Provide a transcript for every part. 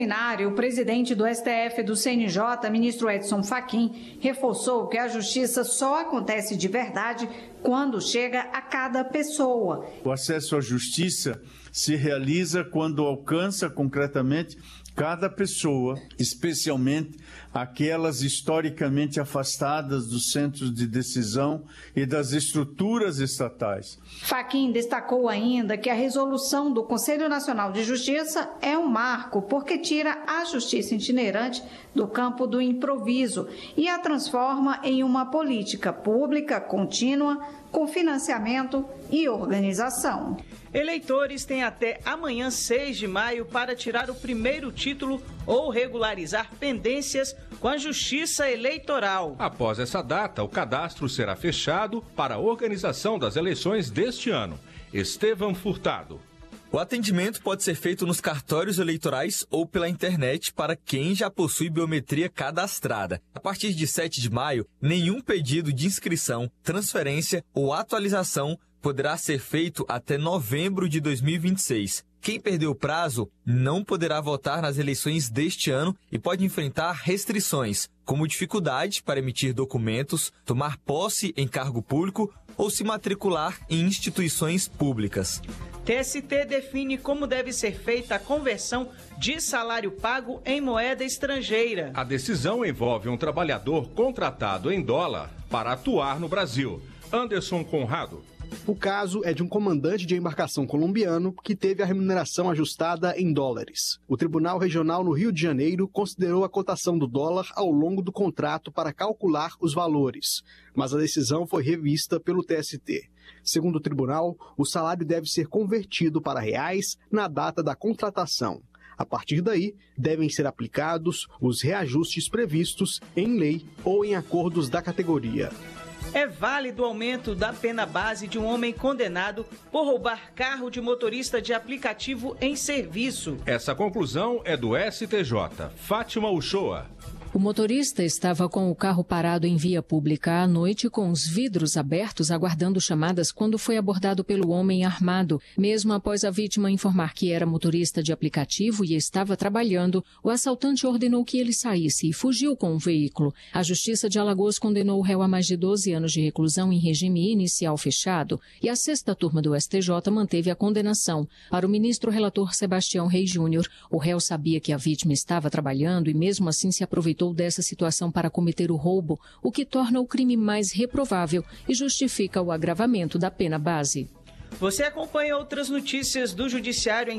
O presidente do STF e do CNJ, ministro Edson Fachin, reforçou que a justiça só acontece de verdade quando chega a cada pessoa. O acesso à justiça se realiza quando alcança concretamente cada pessoa, especialmente aquelas historicamente afastadas dos centros de decisão e das estruturas estatais. Fachin destacou ainda que a resolução do Conselho Nacional de Justiça é um marco, porque tira a justiça itinerante do campo do improviso e a transforma em uma política pública contínua, com financiamento e organização. Eleitores têm até amanhã, 6 de maio, para tirar o primeiro título ou regularizar pendências com a Justiça Eleitoral. Após essa data, o cadastro será fechado para a organização das eleições deste ano. Estevão Furtado. O atendimento pode ser feito nos cartórios eleitorais ou pela internet para quem já possui biometria cadastrada. A partir de 7 de maio, nenhum pedido de inscrição, transferência ou atualização poderá ser feito até novembro de 2026. Quem perdeu o prazo não poderá votar nas eleições deste ano e pode enfrentar restrições, como dificuldade para emitir documentos, tomar posse em cargo público ou se matricular em instituições públicas. TST define como deve ser feita a conversão de salário pago em moeda estrangeira. A decisão envolve um trabalhador contratado em dólar para atuar no Brasil. Anderson Conrado. O caso é de um comandante de embarcação colombiano que teve a remuneração ajustada em dólares. O Tribunal Regional no Rio de Janeiro considerou a cotação do dólar ao longo do contrato para calcular os valores, mas a decisão foi revista pelo TST. Segundo o tribunal, o salário deve ser convertido para reais na data da contratação. A partir daí, devem ser aplicados os reajustes previstos em lei ou em acordos da categoria. É válido o aumento da pena base de um homem condenado por roubar carro de motorista de aplicativo em serviço. Essa conclusão é do STJ. Fátima Uchoa. O motorista estava com o carro parado em via pública à noite com os vidros abertos aguardando chamadas quando foi abordado pelo homem armado. Mesmo após a vítima informar que era motorista de aplicativo e estava trabalhando, o assaltante ordenou que ele saísse e fugiu com o veículo. A Justiça de Alagoas condenou o réu a mais de 12 anos de reclusão em regime inicial fechado e a 6ª turma do STJ manteve a condenação. Para o ministro relator Sebastião Reis Júnior, o réu sabia que a vítima estava trabalhando e mesmo assim se aproveitou dessa situação para cometer o roubo, o que torna o crime mais reprovável e justifica o agravamento da pena base. Você acompanha outras notícias do Judiciário em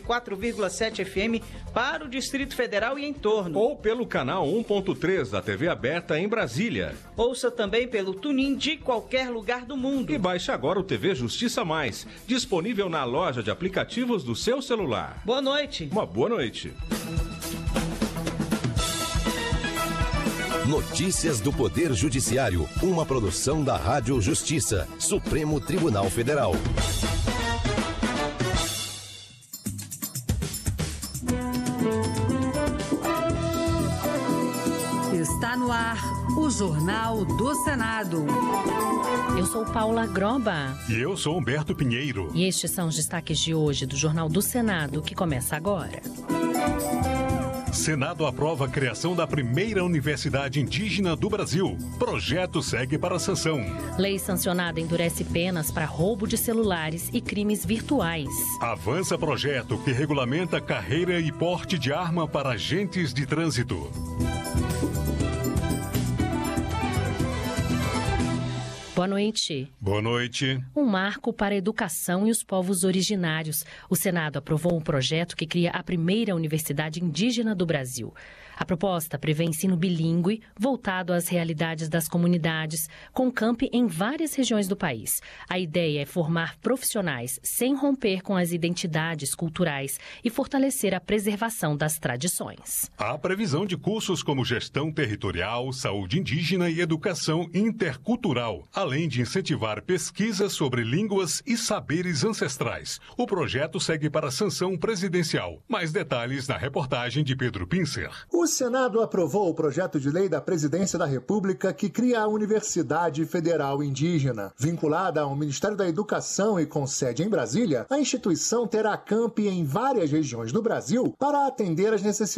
104,7 FM para o Distrito Federal e em torno. Ou pelo canal 1.3 da TV aberta em Brasília. Ouça também pelo TuneIn de qualquer lugar do mundo. E baixe agora o TV Justiça Mais, disponível na loja de aplicativos do seu celular. Boa noite. Uma boa noite. Notícias do Poder Judiciário, uma produção da Rádio Justiça, Supremo Tribunal Federal. Está no ar o Jornal do Senado. Eu sou Paula Groba. E eu sou Humberto Pinheiro. E estes são os destaques de hoje do Jornal do Senado, que começa agora. Senado aprova a criação da primeira universidade indígena do Brasil. Projeto segue para a sanção. Lei sancionada endurece penas para roubo de celulares e crimes virtuais. Avança projeto que regulamenta carreira e porte de arma para agentes de trânsito. Boa noite. Boa noite. Um marco para a educação e os povos originários. O Senado aprovou um projeto que cria a primeira universidade indígena do Brasil. A proposta prevê ensino bilíngue, voltado às realidades das comunidades, com campi em várias regiões do país. A ideia é formar profissionais sem romper com as identidades culturais e fortalecer a preservação das tradições. Há previsão de cursos como gestão territorial, saúde indígena e educação intercultural, além de incentivar pesquisas sobre línguas e saberes ancestrais. O projeto segue para a sanção presidencial. Mais detalhes na reportagem de Pedro Pincer. O Senado aprovou o projeto de lei da Presidência da República que cria a Universidade Federal Indígena. Vinculada ao Ministério da Educação e com sede em Brasília, a instituição terá campi em várias regiões do Brasil para atender às necessidades